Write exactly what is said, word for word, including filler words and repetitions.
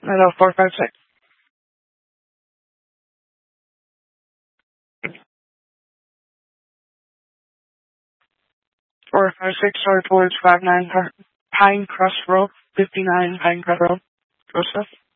Hello, four five six. Four five six, sorry, towards five nine Pinecrest Road, fifty nine Pinecrest Road, Joseph.